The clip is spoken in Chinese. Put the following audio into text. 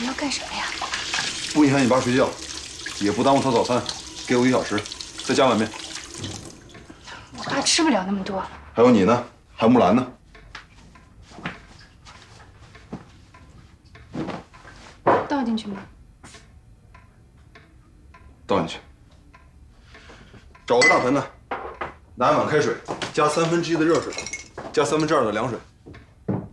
你要干什么呀？ 不影响你爸睡觉，也不耽误他早餐，给我1小时，再加碗面。 我爸吃不了那么多。 还有你呢，还有木兰呢。 倒进去吗？ 倒进去。找个大盆的，拿1碗开水，加1/3的热水，加2/3的凉水。